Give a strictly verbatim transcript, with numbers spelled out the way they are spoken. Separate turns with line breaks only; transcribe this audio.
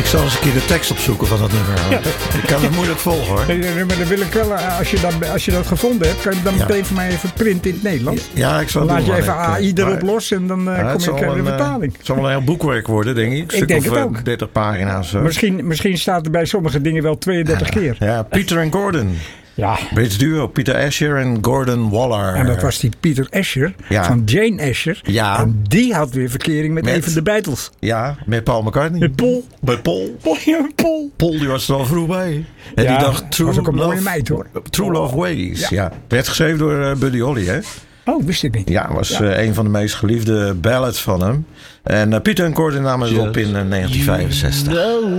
Ik zal eens een keer de tekst opzoeken van dat nummer.
Ja.
Ik kan het moeilijk volgen hoor.
Nee, maar dan wil ik wel, als je dat, als je dat gevonden hebt, kan je dan
Ja.
meteen voor mij even printen in het Nederlands.
Ja, ik zal
Dan
het
laat
doen,
je even
maar ik,
A I erop
maar-
los en dan uh,
Ja,
kom
het
je
zal
krijg je de
een, eh,
vertaling.
Het zal wel een heel boekwerk worden, denk ik. Een stuk
denk
of
het
eh,
ook.
dertig pagina's. Zo.
Misschien, misschien staat er bij sommige dingen wel tweeëndertig keer.
Ja, Peter en Gordon.
Ja.
Brits duo, Peter Asher en Gordon Waller.
En dat was die Peter Asher
Ja.
van Jane Asher.
Ja.
En die had weer verkering met,
Met-
even de Beatles.
Ja, met Paul McCartney.
Met Paul.
Met Paul.
Paul, ja, Paul.
Paul die was er al vroeg bij. En
Ja,
die dacht True
was ook een
Love,
mooie meid, hoor.
True Love Ways. Ja.
Ja.
Werd geschreven door uh, Buddy Holly, hè?
Oh, wist ik niet.
Ja, was
Ja.
uh, een van de meest geliefde ballads van hem. En uh, Peter en Gordon namen het op in uh, negentien vijfenzestig.